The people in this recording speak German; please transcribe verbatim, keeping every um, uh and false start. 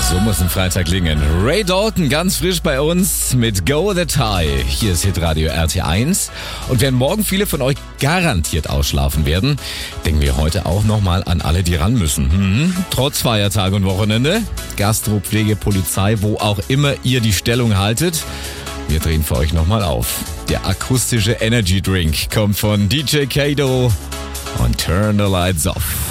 So muss ein Freitag klingen. Ray Dalton ganz frisch bei uns mit Go the Tie. Hier ist Hitradio R T eins. Und während morgen viele von euch garantiert ausschlafen werden, denken wir heute auch nochmal an alle, die ran müssen. Hm, trotz Feiertag und Wochenende. Gastro, Pflege, Polizei, wo auch immer ihr die Stellung haltet. Wir drehen für euch nochmal auf. Der akustische Energy Drink kommt von D J Kato und Turn the Lights Off.